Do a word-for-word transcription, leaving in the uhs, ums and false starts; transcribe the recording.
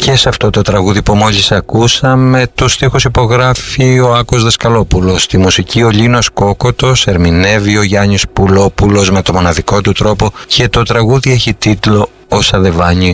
Και σε αυτό το τραγούδι που μόλις ακούσαμε, τους στίχους υπογράφει ο Άκος Δασκαλόπουλος. Στη μουσική ο Λίνος Κόκοτος, ερμηνεύει ο Γιάννης Πουλόπουλος με το μοναδικό του τρόπο και το τραγούδι έχει τίτλο «Όσα δε βάνει